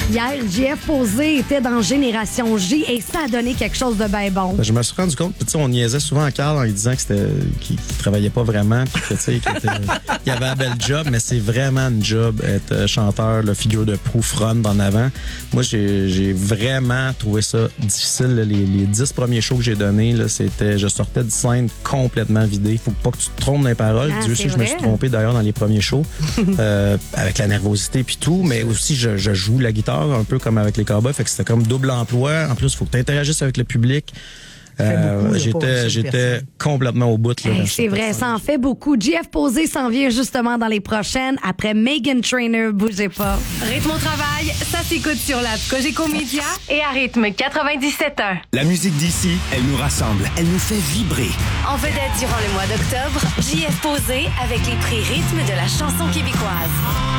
Hier, JF Posé était dans Génération J et ça a donné quelque chose de bien bon. Je me suis rendu compte, puis on niaisait souvent à Carl en lui disant qu'il travaillait pas vraiment, puis qu'il avait un bel job, mais c'est vraiment une job être chanteur, le figure de proue, front en avant. Moi, j'ai vraiment trouvé ça difficile. Là. Les 10 premiers shows que j'ai donnés, là, je sortais de scène complètement vidé. Faut pas que tu te trompes dans les paroles. Dieu sait que je me suis trompé d'ailleurs dans les premiers shows, avec la nervosité puis tout, mais aussi je joue la guitare un peu comme avec les Cowboys, fait que c'était comme double emploi. En plus, il faut que tu interagisses avec le public. J'étais complètement au bout. Là, c'est vrai, ça en fait beaucoup. JF Posé s'en vient justement dans les prochaines. Après Meghan Trainor, bougez pas. Rythme au travail, ça s'écoute sur l'app Cogeco Média et à rythme 97.1. La musique d'ici, elle nous rassemble, elle nous fait vibrer. En vedette durant le mois d'octobre, JF Posé avec les prix rythme de la chanson québécoise.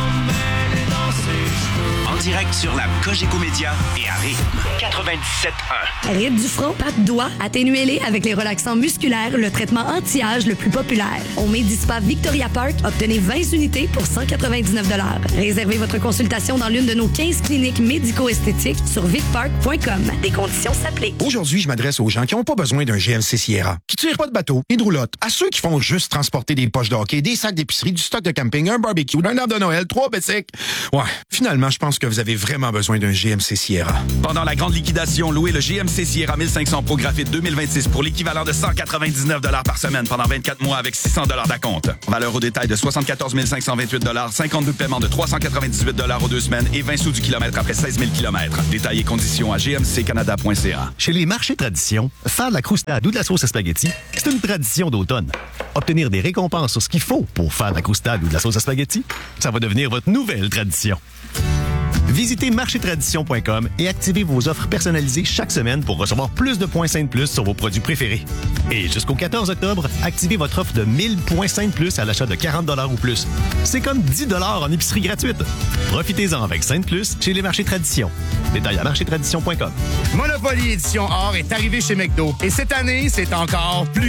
En direct sur l'app Cogeco Média et à rythme 97.1. Ride du front, pas de doigts, atténuez-les avec les relaxants musculaires, le traitement anti-âge le plus populaire. Au Medispa Victoria Park, obtenez 20 unités pour 199 $. Réservez votre consultation dans l'une de nos 15 cliniques médico-esthétiques sur vicpark.com. Des conditions s'appliquent. Aujourd'hui, je m'adresse aux gens qui n'ont pas besoin d'un GMC Sierra, qui tirent pas de bateau et de roulotte, à ceux qui font juste transporter des poches de hockey, des sacs d'épicerie, du stock de camping, un barbecue, un arbre de Noël, 3 bicycles. Ouais, finalement, je pense que vous avez vraiment besoin d'un GMC Sierra. Pendant la grande liquidation, louez le GMC Sierra 1500 Pro Graphite 2026 pour l'équivalent de 199 $ par semaine pendant 24 mois avec 600 $ d'acompte. Valeur au détail de 74 528 $, 52 paiements de 398 $ aux 2 semaines et 20 sous du kilomètre après 16 000 km. Détails et conditions à gmccanada.ca. Chez les marchés tradition, faire de la croustade ou de la sauce à spaghetti, c'est une tradition d'automne. Obtenir des récompenses sur ce qu'il faut pour faire de la croustade ou de la sauce à spaghetti, ça va devenir votre nouvelle tradition. Visitez marchetradition.com et activez vos offres personnalisées chaque semaine pour recevoir plus de points Sainte Plus sur vos produits préférés. Et jusqu'au 14 octobre, activez votre offre de 1000 points Sainte Plus à l'achat de 40 $ ou plus. C'est comme 10 $ en épicerie gratuite. Profitez-en avec Sainte Plus chez les marchés Tradition. Détails à marchetradition.com. Monopoly Édition Or est arrivé chez McDo. Et cette année, c'est encore plus